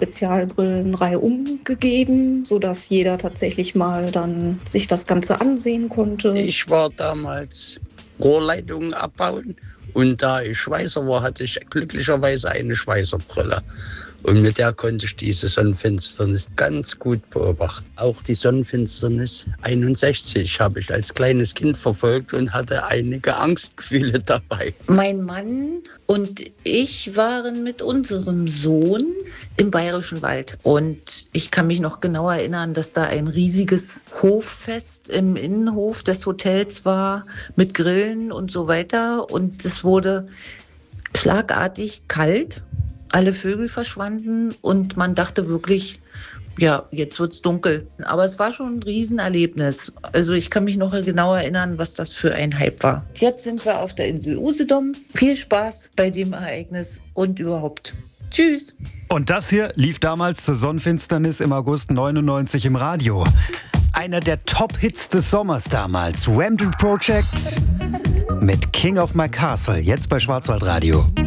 Spezialbrillenreihe umgegeben, sodass jeder tatsächlich mal dann sich das Ganze ansehen konnte. Ich war damals Rohrleitungen abbauen und da ich Schweißer war, hatte ich glücklicherweise eine Schweißerbrille. Und mit der konnte ich diese Sonnenfinsternis ganz gut beobachten. Auch die Sonnenfinsternis 61 habe ich als kleines Kind verfolgt und hatte einige Angstgefühle dabei. Mein Mann und ich waren mit unserem Sohn im Bayerischen Wald. Und ich kann mich noch genau erinnern, dass da ein riesiges Hoffest im Innenhof des Hotels war mit Grillen und so weiter. Und es wurde schlagartig kalt. Alle Vögel verschwanden und man dachte wirklich, ja, jetzt wird's dunkel. Aber es war schon ein Riesenerlebnis. Also ich kann mich noch genau erinnern, was das für ein Hype war. Jetzt sind wir auf der Insel Usedom. Viel Spaß bei dem Ereignis und überhaupt. Tschüss. Und das hier lief damals zur Sonnenfinsternis im August 99 im Radio. Einer der Top-Hits des Sommers damals. Wendell Project mit King of My Castle, jetzt bei Schwarzwaldradio.